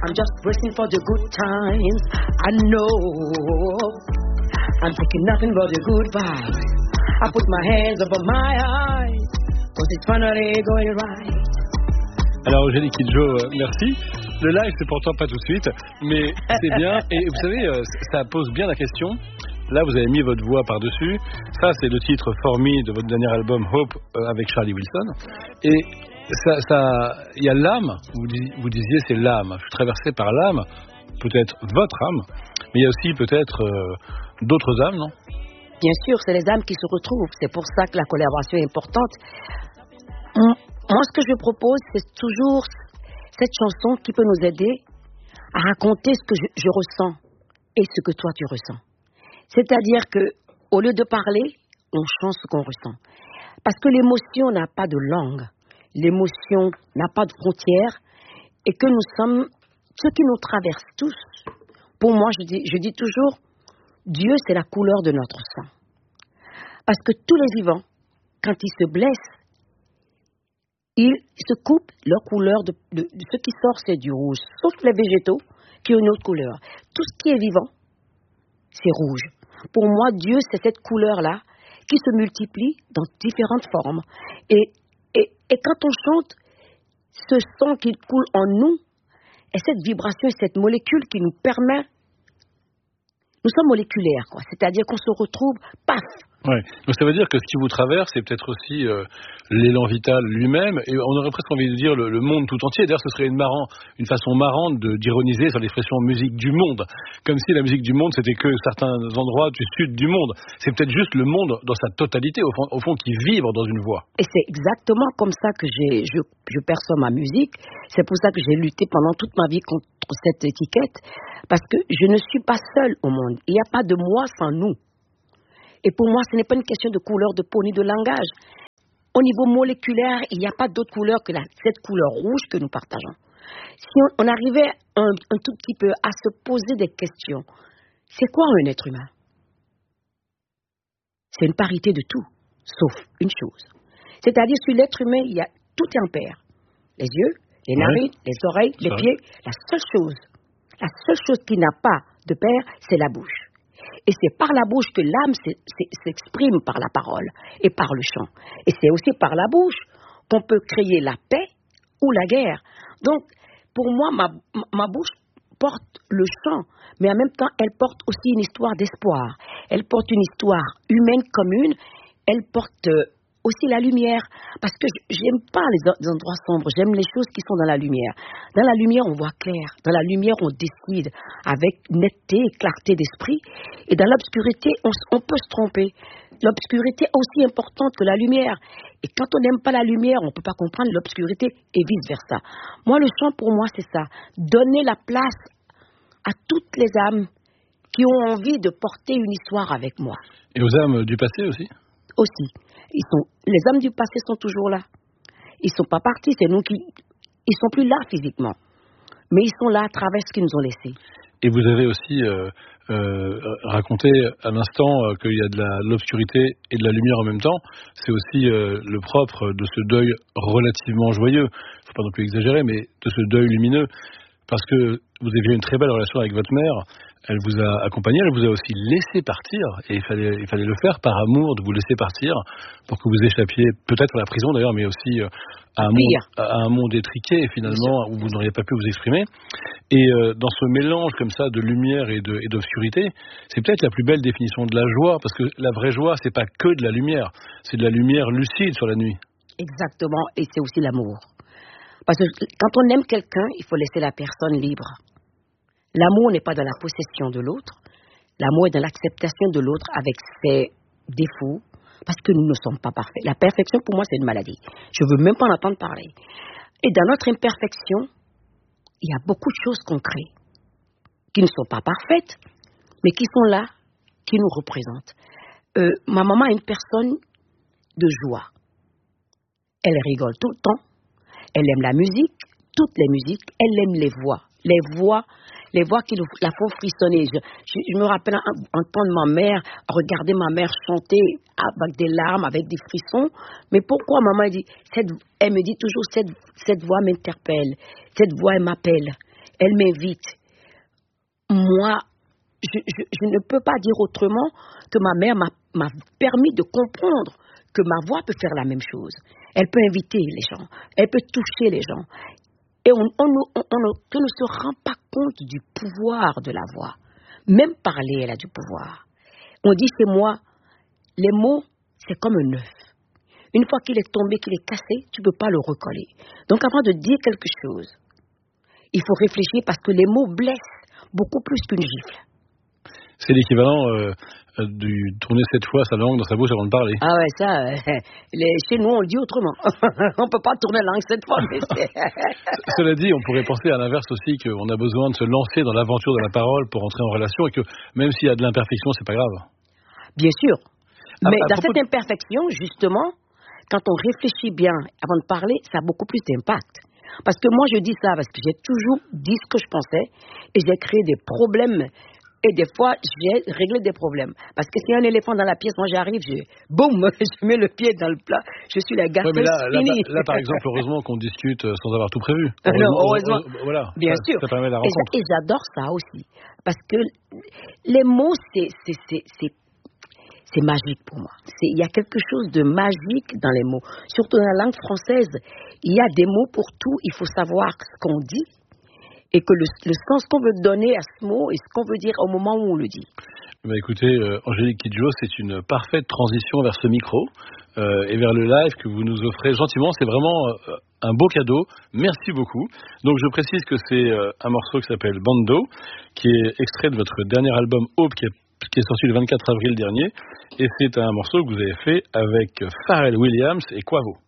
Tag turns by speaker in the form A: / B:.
A: I'm just wishing for the good times. I know I'm thinking nothing but the good vibes. I put my hands over my eyes, 'cause it's finally going right.
B: Alors Eugénie Kidjo, merci. Le live c'est pourtant pas tout de suite, mais c'est bien. Et vous savez, ça pose bien la question. Là, vous avez mis votre voix par-dessus. Ça, c'est le titre For Me de votre dernier album Hope avec Charlie Wilson. Et il y a l'âme. Vous disiez c'est l'âme. Je suis traversé par l'âme, peut-être votre âme, mais il y a aussi peut-être d'autres âmes, non?
A: Bien sûr, c'est les âmes qui se retrouvent. C'est pour ça que la collaboration est importante. Moi, ce que je propose, c'est toujours cette chanson qui peut nous aider à raconter ce que je ressens et ce que toi tu ressens. C'est-à-dire que, au lieu de parler, on chante ce qu'on ressent. Parce que l'émotion n'a pas de langue, l'émotion n'a pas de frontières, et que nous sommes ceux qui nous traversent tous. Pour moi, je dis toujours, Dieu, c'est la couleur de notre sang. Parce que tous les vivants, quand ils se blessent, ils se coupent leur couleur de ce qui sort, c'est du rouge, sauf les végétaux qui ont une autre couleur. Tout ce qui est vivant, c'est rouge. Pour moi, Dieu, c'est cette couleur-là qui se multiplie dans différentes formes. Et quand on chante, ce son qui coule en nous, et cette vibration, cette molécule qui nous permet... Nous sommes moléculaires, quoi. C'est-à-dire qu'on se retrouve, paf.
B: Ouais. Donc ça veut dire que ce qui vous traverse, c'est peut-être aussi l'élan vital lui-même, et on aurait presque envie de dire le monde tout entier. D'ailleurs, ce serait une façon marrante d'ironiser sur l'expression musique du monde, comme si la musique du monde, c'était que certains endroits du sud du monde. C'est peut-être juste le monde dans sa totalité, au fond, qui vibre dans une voix.
A: Et c'est exactement comme ça que je perçois ma musique. C'est pour ça que j'ai lutté pendant toute ma vie contre cette étiquette, parce que je ne suis pas seule au monde. Il n'y a pas de moi sans nous. Et pour moi, ce n'est pas une question de couleur de peau ni de langage. Au niveau moléculaire, il n'y a pas d'autre couleur que cette couleur rouge que nous partageons. Si on arrivait un tout petit peu à se poser des questions, c'est quoi un être humain? C'est une parité de tout, sauf une chose. C'est-à-dire, sur l'être humain, tout est en paire. Les yeux, les narines, les oreilles, les pieds. La seule chose qui n'a pas de paire, c'est la bouche. Et c'est par la bouche que l'âme s'exprime par la parole et par le chant. Et c'est aussi par la bouche qu'on peut créer la paix ou la guerre. Donc, pour moi, ma bouche porte le chant, mais en même temps, elle porte aussi une histoire d'espoir. Elle porte une histoire humaine commune. Elle porte aussi la lumière, parce que j'aime pas les endroits sombres, j'aime les choses qui sont dans la lumière. Dans la lumière, on voit clair. Dans la lumière, on décide avec netteté et clarté d'esprit. Et dans l'obscurité, on peut se tromper. L'obscurité est aussi importante que la lumière. Et quand on n'aime pas la lumière, on ne peut pas comprendre l'obscurité et vice-versa. Moi, le chant, pour moi, c'est ça. Donner la place à toutes les âmes qui ont envie de porter une histoire avec moi.
B: Et aux âmes du passé aussi?
A: Aussi. Les âmes du passé sont toujours là. Ils ne sont pas partis, c'est nous qui... Ils ne sont plus là physiquement. Mais ils sont là à travers ce qu'ils nous ont laissé.
B: Et vous avez aussi raconté à l'instant qu'il y a de l'obscurité et de la lumière en même temps. C'est aussi le propre de ce deuil relativement joyeux. Il ne faut pas non plus exagérer, mais de ce deuil lumineux. Parce que vous aviez une très belle relation avec votre mère. Elle vous a accompagné, elle vous a aussi laissé partir, et il fallait le faire par amour, de vous laisser partir, pour que vous échappiez peut-être à la prison d'ailleurs, mais aussi à un monde étriqué, finalement, où vous n'auriez pas pu vous exprimer. Et dans ce mélange comme ça de lumière et d'obscurité, c'est peut-être la plus belle définition de la joie, parce que la vraie joie, c'est pas que de la lumière, c'est de la lumière lucide sur la nuit.
A: Exactement, et c'est aussi l'amour. Parce que quand on aime quelqu'un, il faut laisser la personne libre. L'amour n'est pas dans la possession de l'autre. L'amour est dans l'acceptation de l'autre avec ses défauts, parce que nous ne sommes pas parfaits. La perfection, pour moi, c'est une maladie. Je ne veux même pas en entendre parler. Et dans notre imperfection, il y a beaucoup de choses qu'on crée, qui ne sont pas parfaites, mais qui sont là, qui nous représentent. Ma maman est une personne de joie. Elle rigole tout le temps. Elle aime la musique, toutes les musiques. Elle aime les voix qui la font frissonner. Je me rappelle entendre ma mère, regarder ma mère chanter avec des larmes, avec des frissons. Mais pourquoi maman dit, elle me dit toujours, cette voix m'interpelle, cette voix elle m'appelle. elle m'invite. Moi, je ne peux pas dire autrement que ma mère m'a permis de comprendre que ma voix peut faire la même chose. Elle peut inviter les gens, elle peut toucher les gens. Et on ne se rend pas compte du pouvoir de la voix. Même parler, elle a du pouvoir. On dit chez moi, les mots, c'est comme un œuf. Une fois qu'il est tombé, qu'il est cassé, tu ne peux pas le recoller. Donc avant de dire quelque chose, il faut réfléchir parce que les mots blessent beaucoup plus qu'une gifle.
B: C'est l'équivalent du tourner 7 fois sa langue dans sa bouche avant de parler.
A: Ah ouais, ça, chez nous, on le dit autrement. On ne peut pas tourner la langue 7 fois. Mais
B: Cela dit, on pourrait penser à l'inverse aussi, qu'on a besoin de se lancer dans l'aventure de la parole pour entrer en relation et que même s'il y a de l'imperfection, c'est pas grave.
A: Bien sûr. Mais dans cette imperfection, justement, quand on réfléchit bien avant de parler, ça a beaucoup plus d'impact. Parce que moi, je dis ça parce que j'ai toujours dit ce que je pensais et j'ai créé des problèmes. Et des fois, j'ai réglé des problèmes. Parce que s'il y a un éléphant dans la pièce, moi j'arrive, boum, je mets le pied dans le plat, je suis la garçon finie.
B: Là, par exemple, heureusement qu'on discute sans avoir tout prévu.
A: Heureusement.
B: Voilà,
A: bien sûr.
B: Ça permet la rencontre.
A: Et j'adore ça aussi. Parce que les mots, c'est magique pour moi. Il y a quelque chose de magique dans les mots. Surtout dans la langue française, il y a des mots pour tout. Il faut savoir ce qu'on dit et que le sens qu'on veut donner à ce mot et ce qu'on veut dire au moment où on le dit.
B: Écoutez, Angélique Kidjo, c'est une parfaite transition vers ce micro et vers le live que vous nous offrez gentiment. C'est vraiment un beau cadeau. Merci beaucoup. Donc je précise que c'est un morceau qui s'appelle Bando, qui est extrait de votre dernier album Hope, qui est sorti le 24 avril dernier. Et c'est un morceau que vous avez fait avec Pharrell Williams et Quavo.